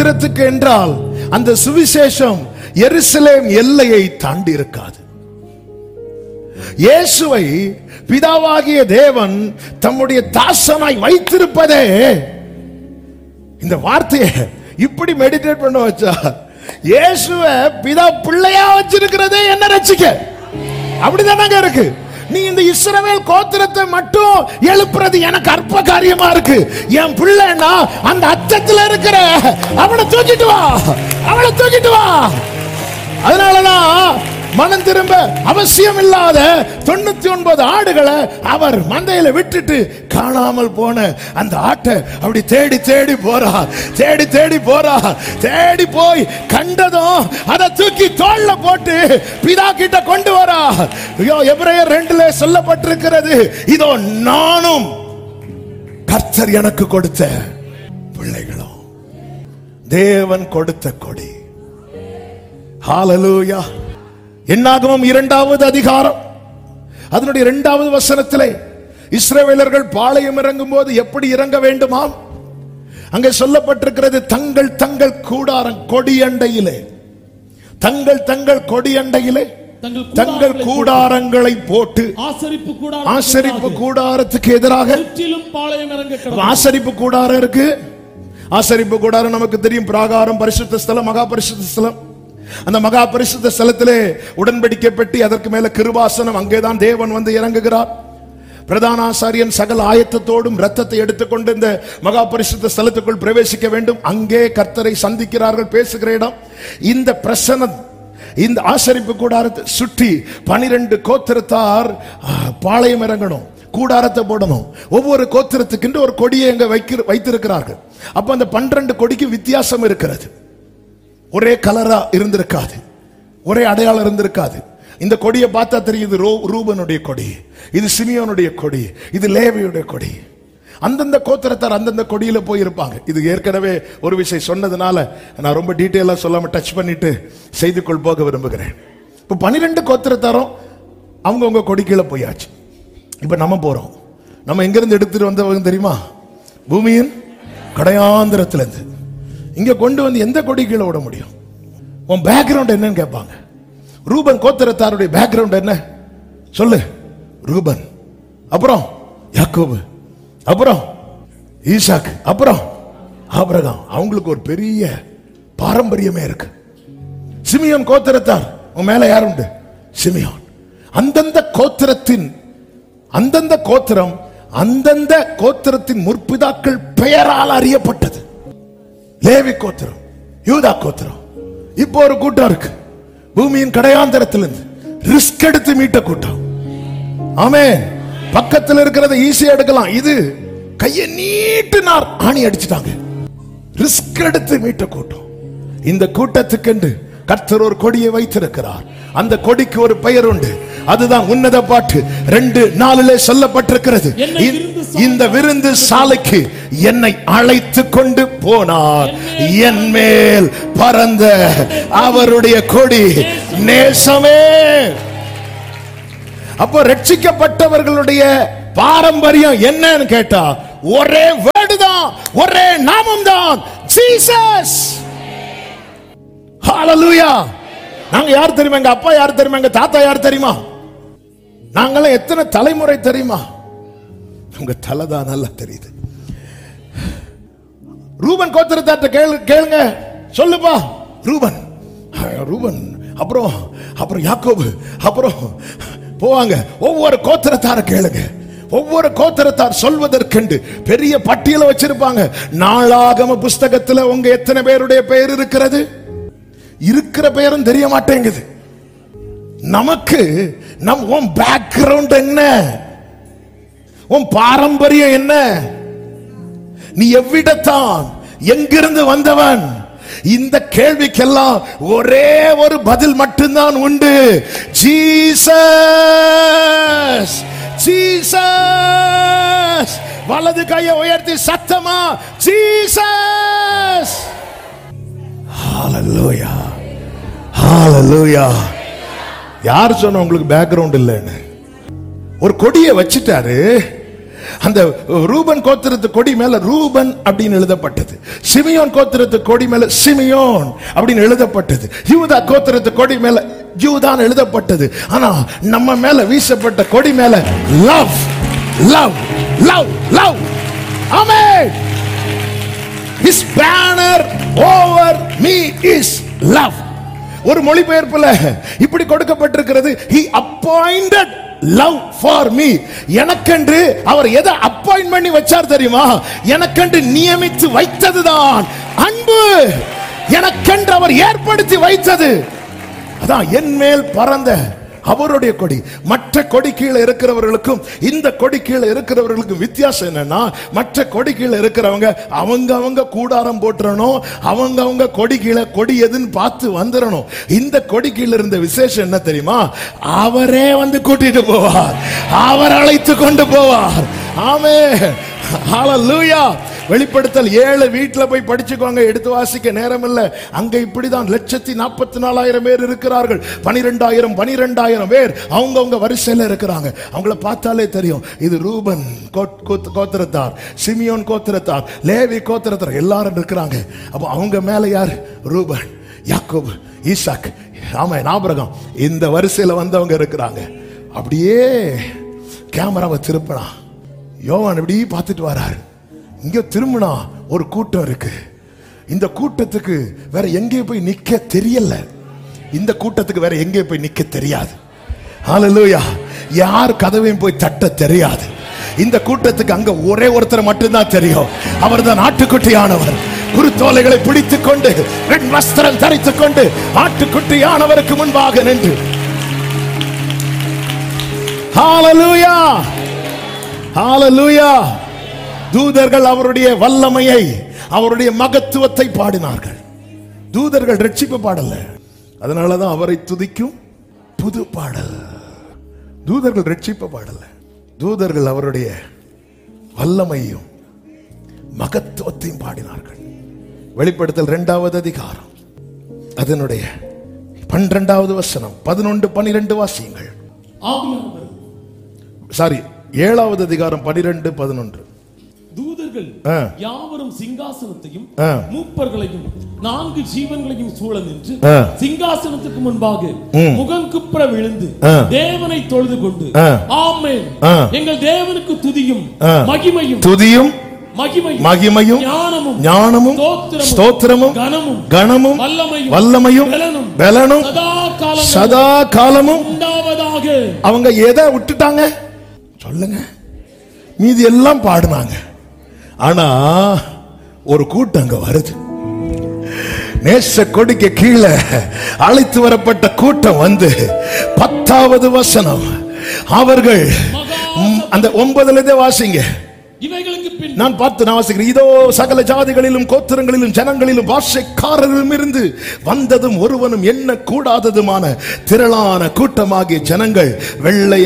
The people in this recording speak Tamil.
என்றால் அந்த சுவிசேஷம் எருசலேம் எல்லையை தாண்டி இருக்காது. இயேசுவை பிதாவாகிய தேவன் தம்முடைய தாசனாய் வைத்திருப்பதே இந்த வார்த்தையை இப்படி மெடிடேட் பண்ண வச்சா, இயேசுவை பிதா பிள்ளையா வச்சிருக்கிறதே என்ன ரட்சிக்க. அப்படிதானங்க இருக்கு. நீ இந்த இஸ்ரவேல் கோத்திரத்தை மட்டும் எழுப்புறது எனக்கு அற்ப காரியமா இருக்கு. என் பிள்ளைன்னா அந்த அச்சத்துல இருக்கிற அவனை தூக்கிட்டு வா, அவனை தூக்கிட்டு வா. அதனாலதான் மனம் திரும்ப அவசியம் இல்லாத 99 ஆடுகளை அவர் மந்தையில விட்டுட்டு காணாமல் போன அந்த ஆட்டை அப்படி தேடி தேடி போறா, தேடி தேடி போறா. தேடி போய் கண்டதும் அதை தூக்கி தோள்ல போட்டு பிதா கிட்ட கொண்டு வரா. எபிரேயர் 2 சொல்லப்பட்டிருக்கிறது, இதோ நானும் கர்த்தர் எனக்கு கொடுத்த பிள்ளைகளும். தேவன் கொடுத்த கொடி. ஹல்லேலூயா. என்னாகமம் 2வது அதிகாரம் அதனுடைய 2வது வசனத்திலே இஸ்ரவேலர்கள் பாளையம் இறங்கும் போது எப்படி இறங்க வேண்டுமாம் அங்கே சொல்லப்பட்டிருக்கிறது. தங்கள் தங்கள் கூடாரம் கொடியண்டையிலே, தங்கள் தங்கள் கொடியண்டையிலே தங்கள் கூடாரங்களை போட்டு ஆசரிப்பு கூடாரத்துக்கு எதிராக ஆசரிப்பு கூடாரம் இருக்கு. ஆசரிப்பு கூடாரம் நமக்கு தெரியும். பிராகாரம், பரிசுத்த ஸ்தலம், மகா பரிசுத்த ஸ்தலம். அந்த மகா பரிசுத்த ஸ்தலத்திலே உடன்படிக்கை பெட்டி, அதற்கு மேல கிருபாசனம். அங்கேதான் தேவன் வந்து இறங்குகிறார். பிரதான ஆசாரியன் சகல ஆயத்தத்தோடும் இரத்தத்தை எடுத்துக்கொண்டு இந்த மகா பரிசுத்த ஸ்தலத்துக்குள் பிரவேசிக்க வேண்டும். அங்கே கர்த்தரை சந்திக்கிறார்கள், பேசுகிற இடம். இந்த பிரசன்னம், இந்த ஆசரிப்பு கூடாரத்தை சுற்றி 12 கோத்திரத்தார் பாளையம் இறங்கணும், கூடாரத்தை போடணும். ஒவ்வொரு கோத்திரத்துக்கு ஒரு கொடியை அங்க வைத்திருக்கிறார்கள். அப்ப அந்த 12 கொடிக்கு வித்தியாசம் இருக்கிறது. ஒரே கலரா இருந்திருக்காது, ஒரே அடையாளம் இருந்திருக்காது. இந்த கொடியை பார்த்தா தெரியுது, ரூபனுடைய கொடி, இது சிமியோனுடைய கொடி, இது லேவியுடைய கொடி. அந்தந்த கோத்திரத்தார் அந்தந்த கொடியில போய் இருப்பாங்க. இது ஏற்கனவே ஒரு விஷயம் சொன்னதுனால நான் ரொம்ப டீட்டெயிலா சொல்லாம டச் பண்ணிட்டு செய்திக்குள் போக விரும்புகிறேன். இப்ப 12 கோத்திரத்தாரும் அவங்கவுங்க கொடி கீழே போயாச்சு. இப்ப நம்ம போறோம். நம்ம எங்க இருந்து எடுத்துட்டு வந்தவங்க தெரியுமா? பூமியின் கடையாந்திரத்திலிருந்து இங்க கொண்டு வந்து எந்த கொடி கீழே விட முடியும்? உன் பேக்ரவுண்ட் என்னன்னு கேட்பாங்க. ரூபன் கோத்திரத்தாருடைய பேக்ரவுண்ட் என்ன சொல்லு? ரூபன், அப்புறம் யாக்கோபு, அப்புறம் ஈசாக், அப்புறம் ஆபிரகாம். அவங்களுக்கு ஒரு பெரிய பாரம்பரியமே இருக்கு. சிமியோன் கோத்திரத்தார், உன் மேல யார் உண்டு? சிமியோன். அந்தந்த கோத்திரத்தின் அந்தந்த கோத்திரம் அந்தந்த கோத்திரத்தின் முற்பிதாக்கள் பெயரால் அறியப்பட்டது. லேவி கோத்திரம், யூதா கோத்திரம். இப்போ ஒரு கூட்டம் இருக்கு, பூமியின் கடையாந்தரத்திலிருந்து ரிஸ்க் எடுத்து மீட்ட கூட்டம். ஆமென். பக்கத்தில் இருக்கிறத ஈஸியா எடுக்கலாம். இது கையை நீட்டினார், ஆணி அடிச்சுட்டாங்க. ரிஸ்க் எடுத்து மீட்ட கூட்டம். இந்த கூட்டத்துக்கு கர்த்தர் ஒரு கொடியை வைத்திருக்கிறார். அந்த கொடிக்கு ஒரு பெயர் உண்டு. அதுதான் உன்னத பாட்டு 2:4 சொல்லப்பட்டிருக்கிறது. இந்த விருந்து சாலைக்கு என்னை அழைத்து கொண்டு போனார், என் மேல் பறந்த அவருடைய கொடி நேசமே. அப்போ ரட்சிக்கப்பட்டவர்களுடைய பாரம்பரியம் என்னன்னு கேட்டா ஒரே வேர்டு தான், ஒரே நாமம் தான், ஜீசஸ். ஹல்லேலூயா. நாங்க யார் தெரியுமா? எங்க அப்பா யார் தெரியுமா? எங்க தாத்தா யார் தெரியுமா? நாங்களாம் எத்தனை தலைமுறை தெரியுமா? உங்க தலைதான் நல்லா தெரியுது. ரூபன் கோத்திரத்தார்ட்ட கேளுங்க, சொல்லுப்பா. ரூபன், ரூபன், அப்புறம் யாக்கோபு, அப்புறம் போவாங்க. ஒவ்வொரு கோத்திரத்தார கேளுங்க. ஒவ்வொரு கோத்திரத்தார் சொல்வதற்கென்று பெரிய பட்டியலை வச்சிருப்பாங்க. நாளாகம புஸ்தகத்துல உங்க எத்தனை பேருடைய பெயர் இருக்கிறது? இருக்கிற பெயரும் தெரிய மாட்டேங்குது நமக்கு. உன் பேக்ரவுண்ட் என்ன? உன் பாரம்பரியம் என்ன? நீ எவ்விடத்தான், எங்கிருந்து வந்தவன்? இந்த கேள்விக்கெல்லாம் ஒரே ஒரு பதில் மட்டும்தான் உண்டு, ஜீசஸ். ஜீசஸ். வலது கையை உயர்த்தி சத்தமா ஜீசஸ். ஹல்லேலூயா, ஹல்லேலூயா. யார் சொன்ன உங்களுக்கு பேக்ரவுண்ட் இல்லைன்னு? ஒரு கொடியை வச்சிட்டாரு, அந்த ரூபன் கோத்திரத்து கொடி மேல ரூபன் அப்படின்னு எழுதப்பட்டது. சிமியோன் கோத்திரத்து கொடி மேல சிமியோன் அப்படின்னு எழுதப்பட்டது. யூதா கோத்திரத்து கொடி மேல யூதான் எழுதப்பட்டது. ஆனா நம்ம மேல வீசப்பட்ட கொடி மேல love love love love. Amen. His banner over me is love. ஒரு மொழிபெயர்ப்புல இப்படி கொடுக்கப்பட்டிருக்கிறது, he appointed love for me. எனக்கென்று அவர் எதை அப்பாயின்ட் பண்ணி வச்சார் தெரியுமா? எனக்கென்று நியமித்து வைத்ததுதான் அன்பு. எனக்கென்று அவர் ஏற்படுத்தி வைத்தது. அதான் என் மேல் பறந்த அவருடைய கொடி. மற்ற கொடி கீழே இருக்கிறவர்களுக்கும் இந்த கொடி கீழே இருக்கிறவர்களுக்கும் வித்தியாசம் என்னன்னா, மற்ற கொடி கீழே இருக்கிறவங்க அவங்க கூடாரம் போட்டுறணும், அவங்க கொடி கீழே கொடி எதுன்னு பார்த்து வந்துடணும். இந்த கொடி கீழே இருந்த விசேஷம் என்ன தெரியுமா? அவரே வந்து கூட்டிட்டு போவார், அவர் அழைத்து கொண்டு போவார். ஆமென். ஹல்லேலூயா. வெளிப்படுத்தல் 7 வீட்டுல போய் படிச்சுக்கோங்க, எடுத்து வாசிக்க நேரம் இல்ல. அங்க இப்படிதான் 1,44,000 பேர் இருக்கிறார்கள். 12,000 பேர் அவங்க வரிசையில இருக்கிறாங்க. அவங்கள பார்த்தாலே தெரியும், இது ரூபன் கோத்திரத்தார், சிமியோன் கோத்திரத்தார், லேவி கோத்திரத்தார் எல்லாரும் இருக்கிறாங்க. அப்ப அவங்க மேல யார்? ரூபன், யாக்கோபு, ஈசாக், ஆமென், ஆபிரகாம். இந்த வரிசையில வந்தவங்க இருக்கிறாங்க. அப்படியே கேமராவை திருப்பினா யோவான் இப்படி பார்த்துட்டு வராரு. இங்க திரும்பினா ஒரு கூட்டம் இருக்கு. இந்த கூட்டத்துக்கு வேற எங்கே போய் நிக்க தெரியல. இந்த கூட்டத்துக்கு வேற எங்கே போய் நிக்க தெரியாது. ஹல்லேலூயா. யார் கதவையும் போய் தட்ட தெரியாது. இந்த கூட்டத்துக்கு அங்க ஒரே ஒருத்தர் மட்டும்தான் தெரியும். அவர்தான் ஆட்டுக்குட்டியானவர். குருத்தோலைகளை பிடித்துக் கொண்டு வெண் வஸ்திரம் தரித்துக் கொண்டு ஆட்டுக்குட்டியானவருக்கு முன்பாக நின்று ஹல்லேலூயா ஹல்லேலூயா. தூதர்கள் அவருடைய வல்லமையை, அவருடைய மகத்துவத்தை பாடினார்கள். தூதர்கள் ரட்சிப்பு பாடல, அதனாலதான் அவரை துதிக்கும் புது பாடல். தூதர்கள் ரட்சிப்பு பாடல, தூதர்கள் அவருடைய வல்லமையும் மகத்துவத்தையும் பாடினார்கள். வெளிப்படுத்தல் 2வது அதிகாரம் அதனுடைய 12வது வசனம் 11, 12 வாசியுங்கள். 7வது அதிகாரம் 12, 11. தூதர்கள் யாவரும் சிங்காசனத்தையும் மூப்பர்களையும் 4 ஜீவன்களையும் சூழ நின்று சிங்காசனத்துக்கு முன்பாக முகங்குப்புற விழுந்து தேவனை தொழுது கொண்டு ஆமென், எங்கள் தேவனுக்கு துதியும் மகிமையும், துதியும் மகிமையும், ஞானமும், ஸ்தோத்திரமும், கனமும், வல்லமையும், பலனும் சதா காலமும் உண்டாவதாக. அவங்க எதை விட்டுட்டாங்க சொல்லுங்க? மீதி எல்லாம் பாடுனாங்க. ஆனா ஒரு கூட்டம் அங்க வருது. நேச கொடிக்கு கீழே அழைத்து வரப்பட்ட கூட்டம் வந்து 10வது வசனம், அவர்கள் அந்த 9ல வாசிங்க. நான் வாசிக்கிறேன். இதோ சகல ஜாதிகளிலும் கோத்திரங்களிலும் ஜனங்களிலும் பாஷைக்காரரிலும் இருந்து வந்ததும் ஒருவனும் எண்ண கூடாததுமான திரளான கூட்டமாகிய ஜனங்கள் வெள்ளை